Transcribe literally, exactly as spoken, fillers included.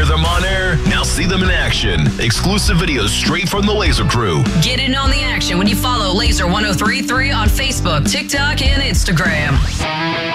Hear them on air? Now see them in action. Exclusive videos straight from the Laser Crew. Get in on the action when you follow Laser one oh three point three on Facebook, TikTok, and Instagram.